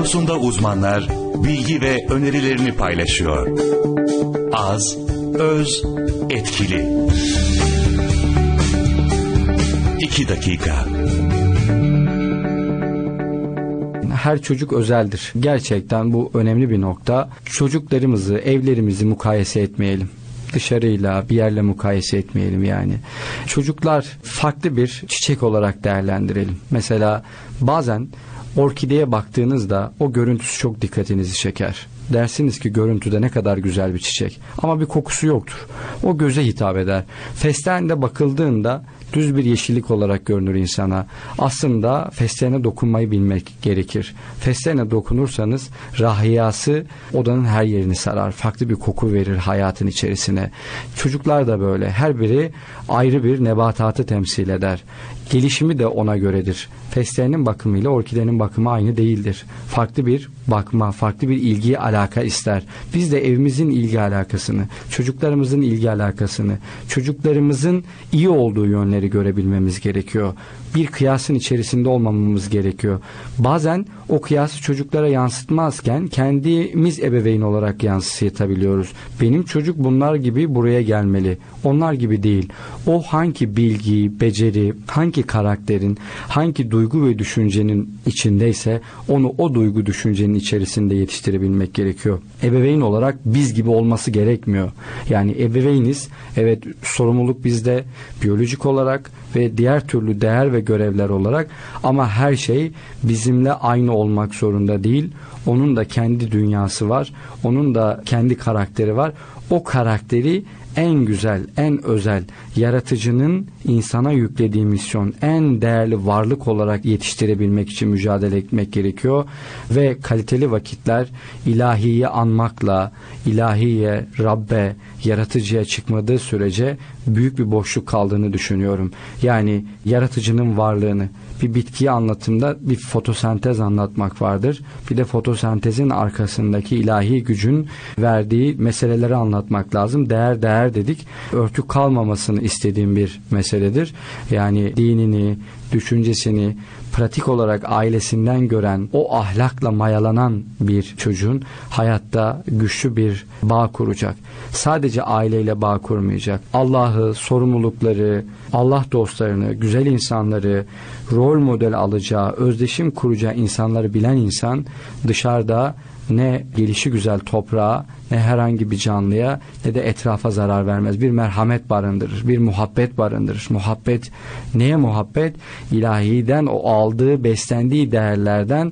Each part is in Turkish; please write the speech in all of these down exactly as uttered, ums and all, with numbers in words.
konusunda uzmanlar bilgi ve önerilerini paylaşıyor. Az, öz, etkili. İki dakika. Her çocuk özeldir. Gerçekten bu önemli bir nokta. Çocuklarımızı, evlerimizi mukayese etmeyelim. Dışarıyla, bir yerle mukayese etmeyelim yani. Çocuklar farklı bir çiçek olarak değerlendirelim. Mesela bazen orkideye baktığınızda o görüntüsü çok dikkatinizi çeker. Dersiniz ki görüntüde ne kadar güzel bir çiçek. Ama bir kokusu yoktur. O göze hitap eder. Fesleğende bakıldığında düz bir yeşillik olarak görünür insana. Aslında fesleğene dokunmayı bilmek gerekir. Fesleğene dokunursanız rahiyası odanın her yerini sarar. Farklı bir koku verir hayatın içerisine. Çocuklar da böyle. Her biri ayrı bir nebatatı temsil eder. Gelişimi de ona göredir. Fesleğenin bakımıyla orkidenin bakımı aynı değildir. Farklı bir bakma, farklı bir ilgi alaka ister. Biz de evimizin ilgi alakasını, çocuklarımızın ilgi alakasını, çocuklarımızın iyi olduğu yönleri görebilmemiz gerekiyor. Bir kıyasın içerisinde olmamamız gerekiyor. Bazen o kıyası çocuklara yansıtmazken kendimiz ebeveyn olarak yansıtabiliyoruz. Benim çocuk bunlar gibi buraya gelmeli. Onlar gibi değil. O hangi bilgi, beceri, hangi karakterin, hangi duygu ve düşüncenin içindeyse onu o duygu düşüncenin içerisinde yetiştirebilmek gerekiyor. Ebeveyn olarak biz gibi olması gerekmiyor. Yani ebeveyniz, evet, sorumluluk bizde biyolojik olarak ve diğer türlü değer ve görevler olarak, ama her şey bizimle aynı olmak zorunda değil. Onun da kendi dünyası var. Onun da kendi karakteri var. O karakteri en güzel, en özel, yaratıcının insana yüklediği misyon, en değerli varlık olarak yetiştirebilmek için mücadele etmek gerekiyor. Ve kaliteli vakitler ilahiyi anmakla, ilahiye, Rabbe, yaratıcıya çıkmadığı sürece büyük bir boşluk kaldığını düşünüyorum. Yani yaratıcının varlığını, bir bitkiyi anlatımda bir fotosentez anlatmak vardır. Bir de fotosentezin arkasındaki ilahi gücün verdiği meseleleri anlatmak lazım. Değer değer dedik. Örtük kalmamasını istediğim bir meseledir. Yani dinini, düşüncesini pratik olarak ailesinden gören, o ahlakla mayalanan bir çocuğun hayatta güçlü bir bağ kuracak. Sadece aileyle bağ kurmayacak. Allah'ı, sorumlulukları, Allah dostlarını, güzel insanları, rol model alacağı, özdeşim kuracağı insanları bilen insan dışarıda ne gelişi güzel toprağa, ne herhangi bir canlıya, ne de etrafa zarar vermez. Bir merhamet barındırır, bir muhabbet barındırır. Muhabbet, neye muhabbet? İlahiden o aldığı, beslendiği değerlerden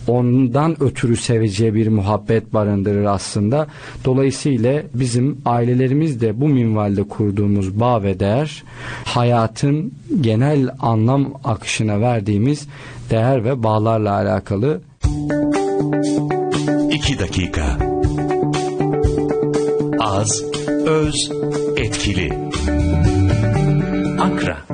ondan ötürü seveceği bir muhabbet barındırır aslında. Dolayısıyla bizim ailelerimiz de bu minvalde kurduğumuz bağ ve değer, hayatın genel anlam akışına verdiğimiz değer ve bağlarla alakalı. İki dakika. Az, öz, etkili. Akra.